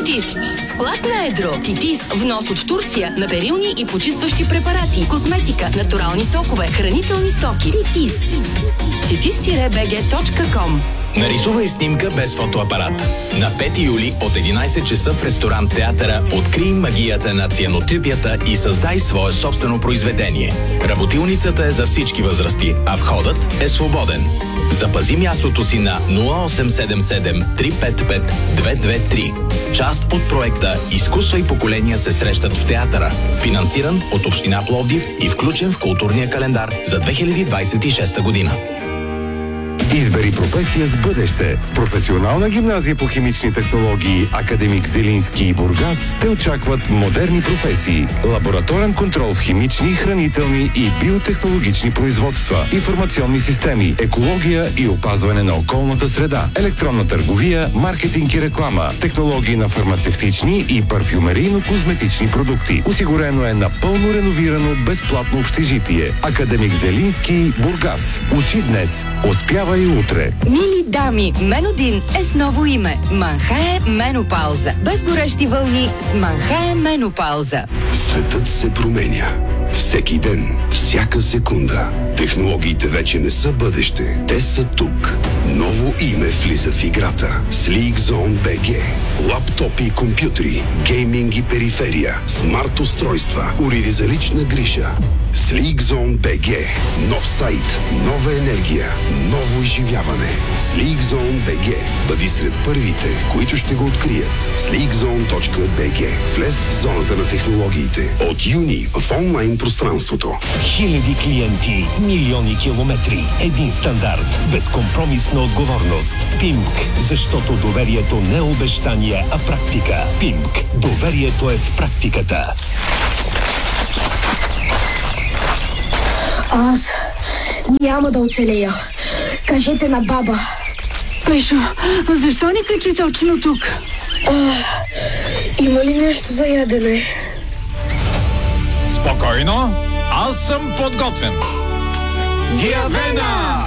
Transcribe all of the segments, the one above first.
Титис. Склад на едро. Титис. Внос от Турция на перилни и почистващи препарати, козметика, натурални сокове, хранителни стоки. Титис. titis-bg.com. Нарисувай снимка без фотоапарат. На 5 юли от 11 часа в ресторант Театъра открий магията на цианотипията и създай свое собствено произведение. Работилницата е за всички възрасти, а входът е свободен. Запази мястото си на 0877 355 223. Част от проекта "Изкуства и поколения се срещат в театъра", финансиран от Община Пловдив и включен в културния календар за 2026 година. Избери професия с бъдеще. В професионална гимназия по химични технологии Академик Зелински и Бургас те очакват модерни професии. Лабораторен контрол в химични, хранителни и биотехнологични производства, информационни системи, екология и опазване на околната среда, електронна търговия, маркетинг и реклама, технологии на фармацевтични и парфюмерийно-козметични продукти. Осигурено е напълно реновирано безплатно общежитие. Академик Зелински, Бургас. Учи днес. Успява и утре. Мили дами, Менодин е с ново име. Манхае менопауза. Без горещи вълни с Манхае менопауза. Светът се променя. Всеки ден, всяка секунда. Технологиите вече не са бъдеще. Те са тук. Ново име влиза в играта. Sleek Zone BG. Лаптопи и компютри, гейминг и периферия, смарт устройства, уреди за лична грижа. Sleek Zone BG. Нов сайт, нова енергия, ново изживяване. Sleek Zone BG. Бъди сред първите, които ще го открият. sleekzone.bg. Влез в зоната на технологиите. От юни в онлайн пространството. Хиляди клиенти, милиони километри. Един стандарт. Безкомпромисна отговорност. Пимк. Защото доверието не е обещание, а практика. Пимк. Доверието е в практиката. Аз няма да оцелея. Кажете на баба. Пешо, защо ни качи точно тук? Има ли нещо за ядене? Спокойно, аз съм подготвен. Диавена!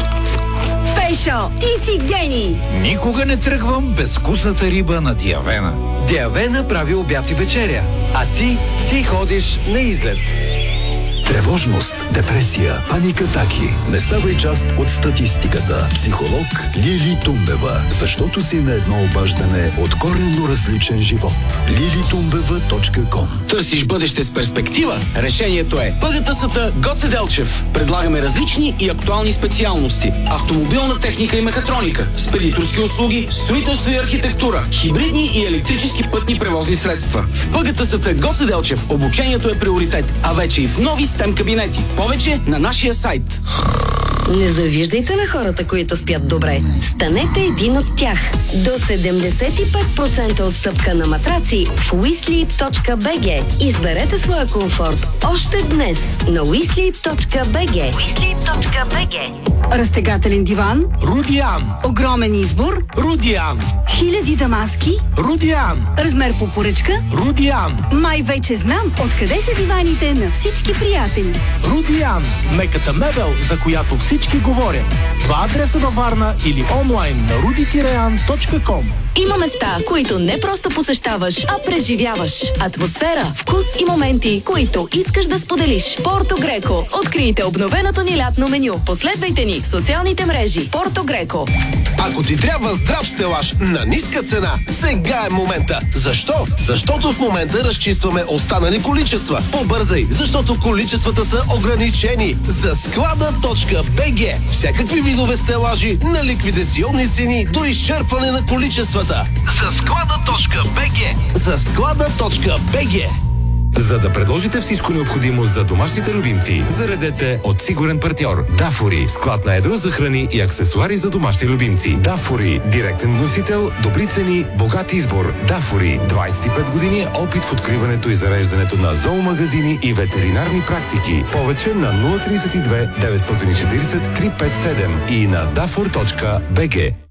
Пешо, ти си гений! Никога не тръгвам без вкусната риба на Диавена. Диавена прави обяд и вечеря, а ти ходиш на излет. Тревожност, депресия, паникатаки. Не ставай част от статистиката. Психолог Лили Тумбева. Защото си на едно обаждане от коренно различен живот. lilitumбева.com. Търсиш бъдеще с перспектива? Решението е ПГТС-та Гоце Делчев. Предлагаме различни и актуални специалности. Автомобилна техника и мехатроника, спедиторски услуги, строителство и архитектура, хибридни и електрически пътни превозни средства. В ПГТС-та Гоце Делчев обучението е приоритет, а вече и в нови STEM кабинети. Повече на нашия сайт. Не завиждайте на хората, които спят добре. Станете един от тях. До 75% отстъпка на матраци в WeSleep.bg. Изберете своя комфорт още днес на WeSleep.bg. Разтегателен диван. Рудиан. Огромен избор. Рудиан. Хиляди дамаски. Рудиан. Размер по поръчка. Рудиан. Май вече знам откъде са диваните на всички приятели. Рудиан. Меката мебел, за която всички говорят. Два адреса във Варна или онлайн на rudi-an.com. Има места, които не просто посещаваш, а преживяваш. Атмосфера, вкус и моменти, които искаш да споделиш. Порто Греко. Открийте обновеното ни лятно меню. Последвайте ни в социалните мрежи. Порто Греко. Ако ти трябва здрав стелаж на ниска цена, сега е момента. Защо? Защото в момента разчистваме останали количества. Побързай, защото количествата са ограничени. За склада.bg. Всякакви видове стелажи на ликвидационни цени до изчерпване на количествата. За склада.bg. За склада.bg. За да предложите всичко необходимо за домашните любимци, заредете от сигурен партньор Дафори. Склад на едро за храни и аксесуари за домашни любимци. Дафори. Директен вносител, добри цени, богат избор. Дафори. 25 години опит в откриването и зареждането на зоомагазини и ветеринарни практики. Повече на 032 940 357 и на dafor.bg.